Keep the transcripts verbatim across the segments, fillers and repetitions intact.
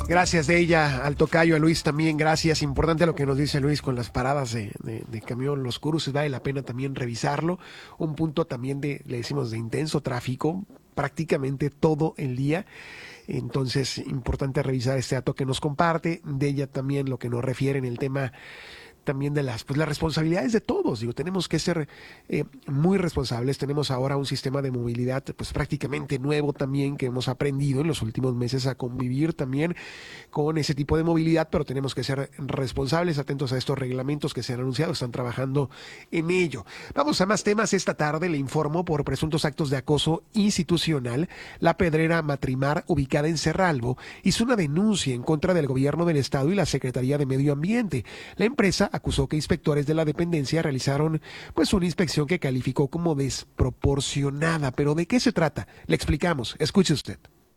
Gracias de ella al tocayo, a Luis también, gracias. Importante lo que nos dice Luis con las paradas de, de, de camión, los cruces, vale la pena también revisarlo. Un punto también de, le decimos, de intenso tráfico, prácticamente todo el día. Entonces, importante revisar este dato que nos comparte. De ella también lo que nos refiere en el tema también de las pues las responsabilidades de todos. Digo, tenemos que ser eh, muy responsables. Tenemos ahora un sistema de movilidad pues prácticamente nuevo también, que hemos aprendido en los últimos meses a convivir también con ese tipo de movilidad, pero tenemos que ser responsables, atentos a estos reglamentos que se han anunciado, están trabajando en ello. Vamos a más temas. Esta tarde le informo, por presuntos actos de acoso institucional, la pedrera Matrimar, ubicada en Cerralbo, hizo una denuncia en contra del gobierno del estado y la Secretaría de Medio Ambiente. La empresa acusó que inspectores de la dependencia realizaron pues una inspección que calificó como desproporcionada. ¿Pero de qué se trata? Le explicamos. Escuche usted.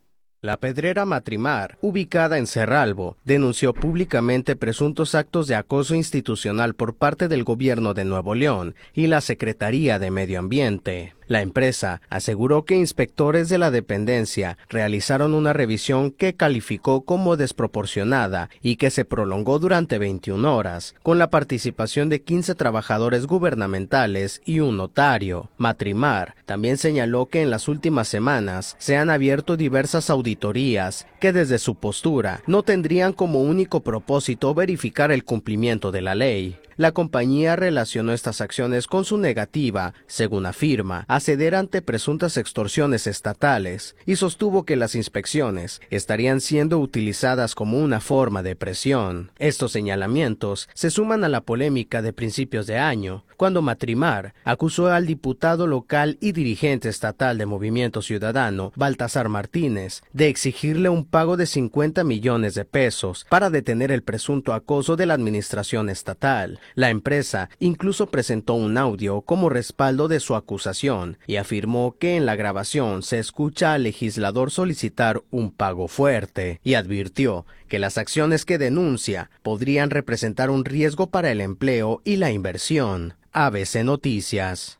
La pedrera Matrimar, ubicada en Cerralbo, denunció públicamente presuntos actos de acoso institucional por parte del gobierno de Nuevo León y la Secretaría de Medio Ambiente. La empresa aseguró que inspectores de la dependencia realizaron una revisión que calificó como desproporcionada y que se prolongó durante veintiuna horas, con la participación de quince trabajadores gubernamentales y un notario. Matrimar también señaló que en las últimas semanas se han abierto diversas auditorías que desde su postura no tendrían como único propósito verificar el cumplimiento de la ley. La compañía relacionó estas acciones con su negativa, según afirma, a ceder ante presuntas extorsiones estatales y sostuvo que las inspecciones estarían siendo utilizadas como una forma de presión. Estos señalamientos se suman a la polémica de principios de año, cuando Matrimar acusó al diputado local y dirigente estatal de Movimiento Ciudadano, Baltasar Martínez, de exigirle un pago de cincuenta millones de pesos para detener el presunto acoso de la administración estatal. La empresa incluso presentó un audio como respaldo de su acusación y afirmó que en la grabación se escucha al legislador solicitar un pago fuerte y advirtió que las acciones que denuncia podrían representar un riesgo para el empleo y la inversión. A B C Noticias.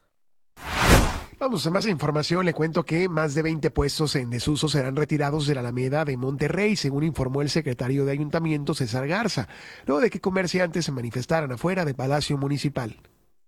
Vamos a más información. Le cuento que más de veinte puestos en desuso serán retirados de la Alameda de Monterrey, según informó el secretario de Ayuntamiento, César Garza, luego de que comerciantes se manifestaran afuera del Palacio Municipal.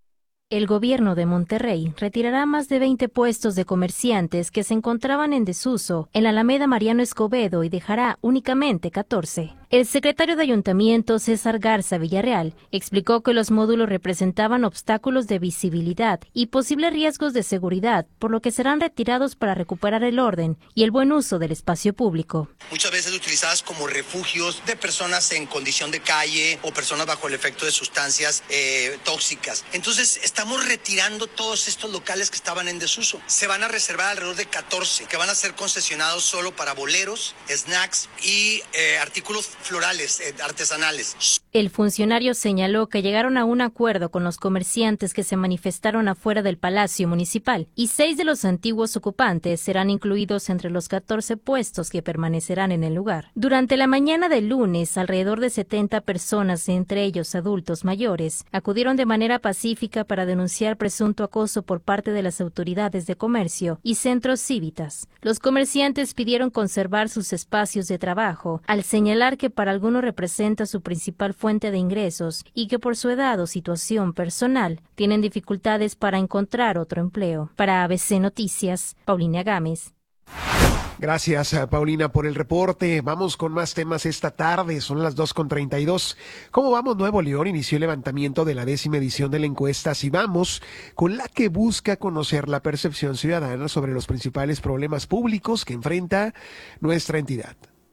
El gobierno de Monterrey retirará más de veinte puestos de comerciantes que se encontraban en desuso en la Alameda Mariano Escobedo y dejará únicamente catorce. El secretario de Ayuntamiento, César Garza Villarreal, explicó que los módulos representaban obstáculos de visibilidad y posibles riesgos de seguridad, por lo que serán retirados para recuperar el orden y el buen uso del espacio público. Muchas veces utilizadas como refugios de personas en condición de calle o personas bajo el efecto de sustancias eh, tóxicas. Entonces, estamos retirando todos estos locales que estaban en desuso. Se van a reservar alrededor de catorce, que van a ser concesionados solo para boleros, snacks y eh, artículos florales, eh, artesanales. El funcionario señaló que llegaron a un acuerdo con los comerciantes que se manifestaron afuera del Palacio Municipal y seis de los antiguos ocupantes serán incluidos entre los catorce puestos que permanecerán en el lugar. Durante la mañana del lunes, alrededor de setenta personas, entre ellos adultos mayores, acudieron de manera pacífica para denunciar presunto acoso por parte de las autoridades de comercio y centros cívitas. Los comerciantes pidieron conservar sus espacios de trabajo, al señalar que para algunos representa su principal fuente de ingresos y que por su edad o situación personal tienen dificultades para encontrar otro empleo. Para A B C Noticias, Paulina Gámez. Gracias, Paulina, por el reporte. Vamos con más temas esta tarde. Son las dos con treinta y dos. ¿Cómo vamos? Nuevo León inició el levantamiento de la décima edición de la encuesta Si Vamos, con la que busca conocer la percepción ciudadana sobre los principales problemas públicos que enfrenta nuestra entidad.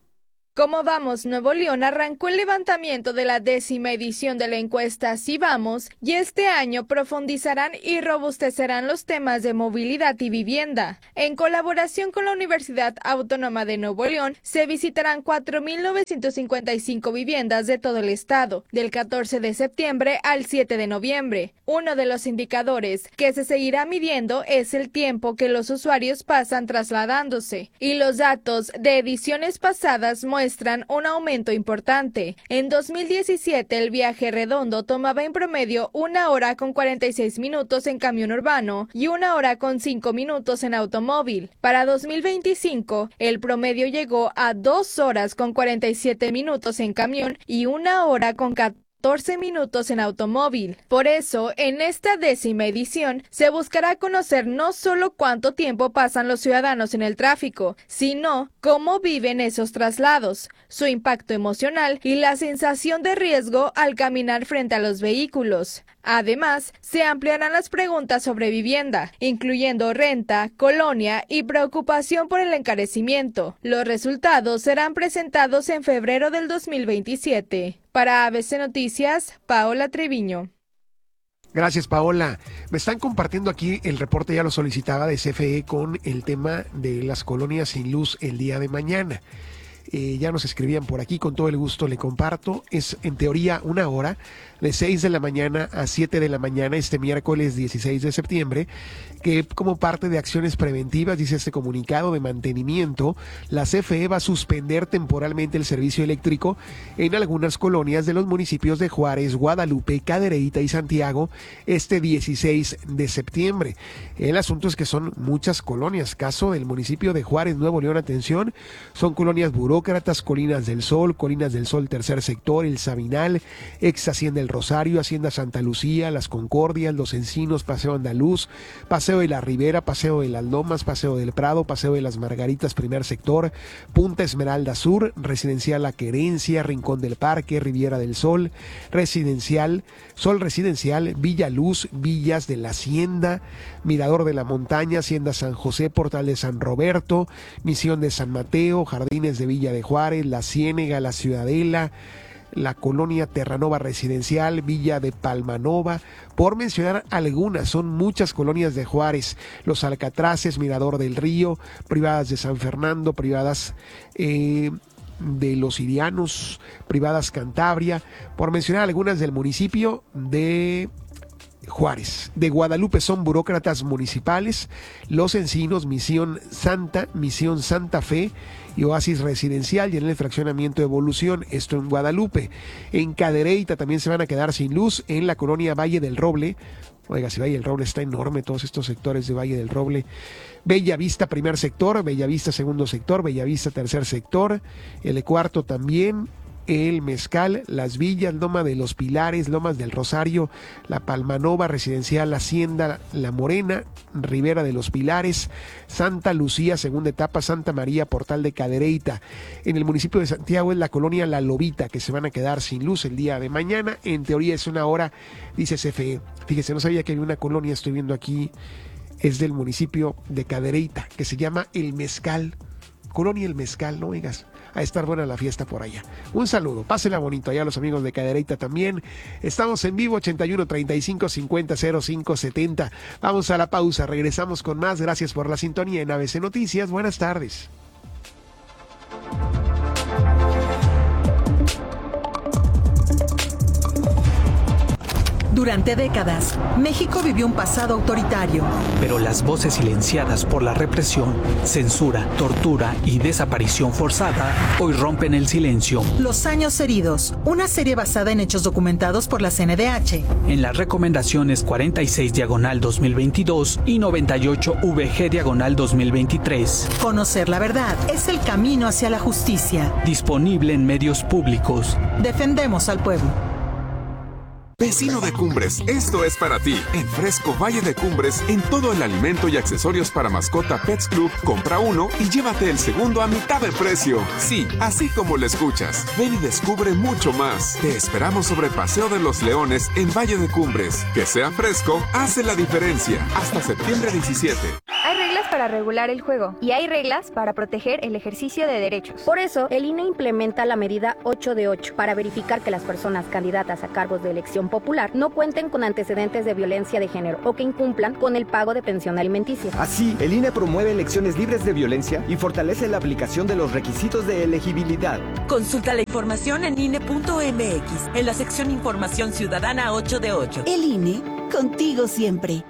¿Cómo vamos? Nuevo León arrancó el levantamiento de la décima edición de la encuesta Si Vamos y este año profundizarán y robustecerán los temas de movilidad y vivienda. En colaboración con la Universidad Autónoma de Nuevo León, se visitarán cuatro mil novecientas cincuenta y cinco viviendas de todo el estado, del catorce de septiembre al siete de noviembre. Uno de los indicadores que se seguirá midiendo es el tiempo que los usuarios pasan trasladándose, y los datos de ediciones pasadas muestran muestran un aumento importante. En dos mil diecisiete, el viaje redondo tomaba en promedio una hora con cuarenta y seis minutos en camión urbano y una hora con cinco minutos en automóvil. Para dos mil veinticinco, el promedio llegó a dos horas con cuarenta y siete minutos en camión y una hora con catorce minutos en automóvil. Por eso, en esta décima edición, se buscará conocer no solo cuánto tiempo pasan los ciudadanos en el tráfico, sino cómo viven esos traslados, su impacto emocional y la sensación de riesgo al caminar frente a los vehículos. Además, se ampliarán las preguntas sobre vivienda, incluyendo renta, colonia y preocupación por el encarecimiento. Los resultados serán presentados en febrero del dos mil veintisiete. Para A B C Noticias, Paola Treviño. Gracias, Paola. Me están compartiendo aquí el reporte, ya lo solicitaba, de C F E con el tema de las colonias sin luz el día de mañana. Eh, ya nos escribían por aquí, con todo el gusto le comparto. Es en teoría una hora, de seis de la mañana a siete de la mañana este miércoles dieciséis de septiembre, que como parte de acciones preventivas, dice este comunicado de mantenimiento, la C F E va a suspender temporalmente el servicio eléctrico en algunas colonias de los municipios de Juárez, Guadalupe, Cadereyta y Santiago este dieciséis de septiembre. El asunto es que son muchas colonias. Caso del municipio de Juárez, Nuevo León, atención, son colonias burócratas, Colinas del Sol, Colinas del Sol tercer sector, El Sabinal, ex Hacienda El Rosario, Hacienda Santa Lucía, Las Concordias, Los Encinos, Paseo Andaluz, Paseo de la Ribera, Paseo de las Lomas, Paseo del Prado, Paseo de las Margaritas primer sector, Punta Esmeralda Sur, Residencial La Querencia, Rincón del Parque, Riviera del Sol, Residencial, Sol Residencial, Villa Luz, Villas de la Hacienda, Mirador de la Montaña, Hacienda San José, Portal de San Roberto, Misión de San Mateo, Jardines de Villa de Juárez, La Ciénega, La Ciudadela, la colonia Terranova Residencial, Villa de Palmanova, por mencionar algunas. Son muchas colonias de Juárez, Los Alcatraces, Mirador del Río, privadas de San Fernando, privadas eh, de Los Irianos, privadas Cantabria, por mencionar algunas del municipio de Juárez. De Guadalupe son burócratas municipales, Los Encinos, Misión Santa, Misión Santa Fe y Oasis Residencial, y en el fraccionamiento Evolución, esto en Guadalupe. En Cadereyta también se van a quedar sin luz en la colonia Valle del Roble. Oiga, si Valle del Roble está enorme, todos estos sectores de Valle del Roble. Bella Vista primer sector, Bella Vista segundo sector, Bella Vista tercer sector, el cuarto también, El Mezcal, Las Villas, Loma de los Pilares, Lomas del Rosario, La Palmanova Residencial, Hacienda La Morena, Ribera de los Pilares, Santa Lucía, segunda etapa, Santa María, Portal de Cadereyta. En el municipio de Santiago es la colonia La Lobita, que se van a quedar sin luz el día de mañana. En teoría es una hora, dice C F E. Fíjese, no sabía que había una colonia, estoy viendo aquí, es del municipio de Cadereyta, que se llama El Mezcal. Colonia El Mezcal, no oigas. A estar buena la fiesta por allá. Un saludo, pásenla bonito allá a los amigos de Cadereyta también. Estamos en vivo, ochenta y uno, treinta y cinco, cincuenta, cero cinco, setenta. Vamos a la pausa, regresamos con más. Gracias por la sintonía en A B C Noticias. Buenas tardes. Durante décadas, México vivió un pasado autoritario. Pero las voces silenciadas por la represión, censura, tortura y desaparición forzada hoy rompen el silencio. Los años heridos, una serie basada en hechos documentados por la C N D H. En las recomendaciones cuarenta y seis diagonal dos mil veintidós y noventa y ocho V G diagonal dos mil veintitrés. Conocer la verdad es el camino hacia la justicia. Disponible en medios públicos. Defendemos al pueblo. Vecino de Cumbres, esto es para ti. En Fresco Valle de Cumbres, en todo el alimento y accesorios para mascota Pets Club, compra uno y llévate el segundo a mitad de precio. Sí, así como lo escuchas. Ven y descubre mucho más. Te esperamos sobre Paseo de los Leones en Valle de Cumbres. Que sea fresco, hace la diferencia. Hasta septiembre diecisiete. Hay reglas para regular el juego y hay reglas para proteger el ejercicio de derechos. Por eso, el I N E implementa la medida ocho de ocho para verificar que las personas candidatas a cargos de elección popular no cuenten con antecedentes de violencia de género o que incumplan con el pago de pensión alimenticia. Así, el I N E promueve elecciones libres de violencia y fortalece la aplicación de los requisitos de elegibilidad. Consulta la información en I N E punto M X, en la sección Información Ciudadana ocho de ocho. El I N E, contigo siempre.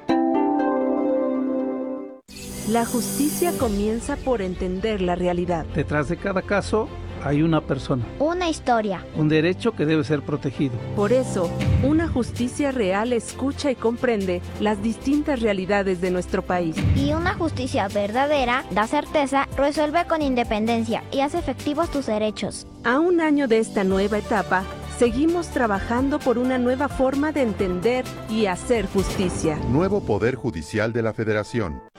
La justicia comienza por entender la realidad. Detrás de cada caso Hay una persona. Una historia. Un derecho que debe ser protegido. Por eso, una justicia real escucha y comprende las distintas realidades de nuestro país. Y una justicia verdadera da certeza, resuelve con independencia y hace efectivos tus derechos. A un año de esta nueva etapa, seguimos trabajando por una nueva forma de entender y hacer justicia. Nuevo Poder Judicial de la Federación.